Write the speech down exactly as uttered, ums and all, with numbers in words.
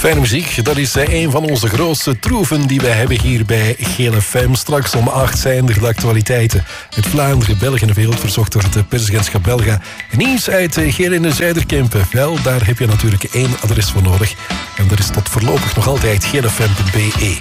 Fijne muziek, dat is een van onze grootste troeven die wij hebben hier bij Geel F M. Straks om acht zijn er de actualiteiten uit Vlaanderen, België en de wereld, verzorgd door het persagentschap Belga. En nieuws uit Geel in de Zuiderkempen. Wel, daar heb je natuurlijk één adres voor nodig. En dat is tot voorlopig nog altijd geelfm punt be.